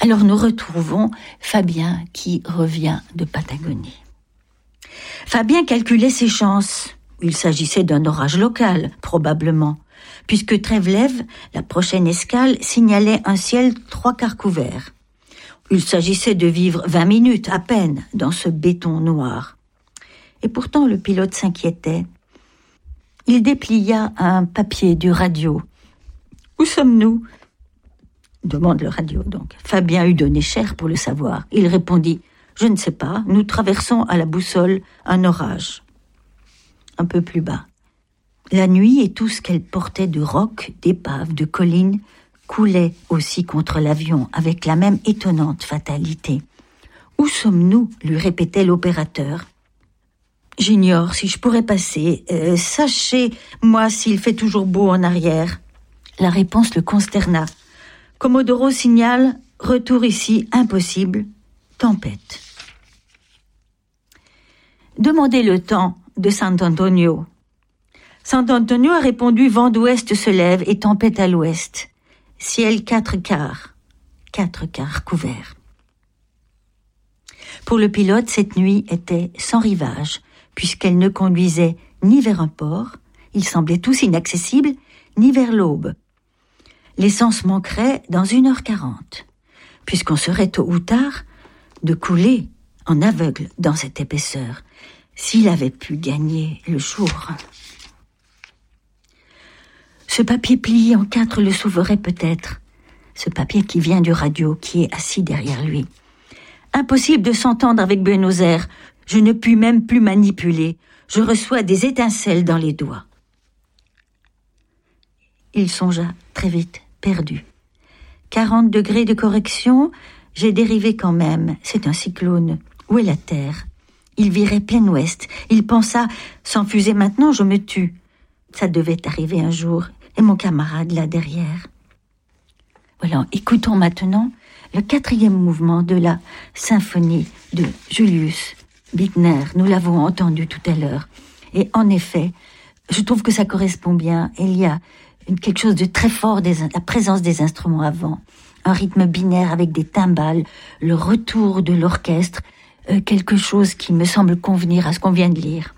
Alors nous retrouvons Fabien qui revient de Patagonie. Fabien calculait ses chances. Il s'agissait d'un orage local, probablement, puisque Trèvelève, la prochaine escale, signalait un ciel 3/4 couvert. Il s'agissait de vivre 20 minutes à peine dans ce béton noir. Et pourtant le pilote s'inquiétait. Il déplia un papier du radio. « Où sommes-nous » demande le radio donc. Fabien eût donné cher pour le savoir. Il répondit « Je ne sais pas, nous traversons à la boussole un orage. » Un peu plus bas. La nuit et tout ce qu'elle portait de rocs, d'épaves, de collines coulait aussi contre l'avion avec la même étonnante fatalité. « Où sommes-nous » lui répétait l'opérateur. « J'ignore si je pourrais passer. Sachez-moi s'il fait toujours beau en arrière. » La réponse le consterna. Comodoro signale « Retour ici, impossible, tempête. » Demandez le temps de Sant'Antonio. Sant'Antonio a répondu « Vent d'ouest se lève et tempête à l'ouest. Ciel 4/4 couverts. » Pour le pilote, cette nuit était sans rivage, puisqu'elle ne conduisait ni vers un port, ils semblaient tous inaccessibles, ni vers l'aube. L'essence manquerait dans 1h40, puisqu'on serait tôt ou tard de couler en aveugle dans cette épaisseur, s'il avait pu gagner le jour. Ce papier plié en 4 le sauverait peut-être, ce papier qui vient du radio, qui est assis derrière lui. Impossible de s'entendre avec Buenos Aires, je ne puis même plus manipuler, je reçois des étincelles dans les doigts. Il songea très vite, perdu. 40 degrés de correction, j'ai dérivé quand même, c'est un cyclone. Où est la terre ? Il virait plein ouest. Il pensa, s'enfuser maintenant, je me tue. Ça devait arriver un jour, et mon camarade là derrière. Voilà, écoutons maintenant le 4e mouvement de la symphonie de Julius Bittner. Nous l'avons entendu tout à l'heure. Et en effet, je trouve que ça correspond bien. Il y a quelque chose de très fort, la présence des instruments avant. Un rythme binaire avec des timbales, le retour de l'orchestre, quelque chose qui me semble convenir à ce qu'on vient de lire.